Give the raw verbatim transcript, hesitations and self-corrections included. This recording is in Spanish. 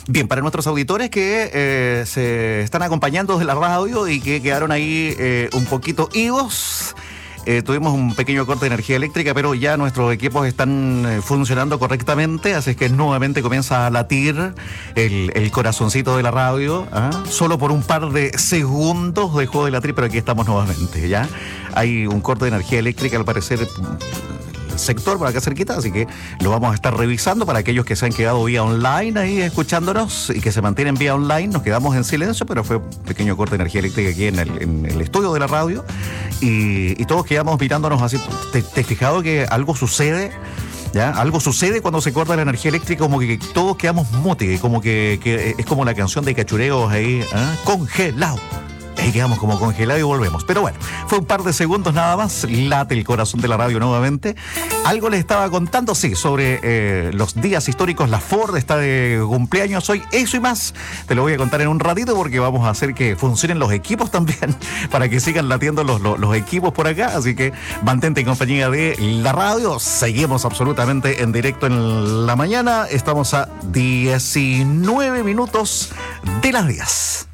Bien, para nuestros auditores que eh, se están acompañando de la radio y que quedaron ahí eh, un poquito idos, eh, tuvimos un pequeño corte de energía eléctrica, pero ya nuestros equipos están eh, funcionando correctamente, así es que nuevamente comienza a latir el, el corazoncito de la radio, ¿ah? Solo por un par de segundos dejó de latir, pero aquí estamos nuevamente, ¿ya? Hay un corte de energía eléctrica, al parecer, sector por acá cerquita, así que lo vamos a estar revisando para aquellos que se han quedado vía online ahí escuchándonos y que se mantienen vía online. Nos quedamos en silencio, pero fue un pequeño corte de energía eléctrica aquí en el, en el estudio de la radio y, y todos quedamos mirándonos así. ¿Te, te has fijado que algo sucede? ¿Ya? Algo sucede cuando se corta la energía eléctrica, como que todos quedamos mute, como que, que es como la canción de Cachureos ahí, ¿eh? Congelado. Ahí quedamos como congelados y volvemos. Pero bueno, fue un par de segundos nada más. Late el corazón de la radio nuevamente. Algo les estaba contando, sí, sobre eh, los días históricos. La Ford está de cumpleaños hoy. Eso y más te lo voy a contar en un ratito porque vamos a hacer que funcionen los equipos también para que sigan latiendo los, los, los equipos por acá. Así que mantente en compañía de la radio. Seguimos absolutamente en directo en la mañana. Estamos a diecinueve minutos de las diez.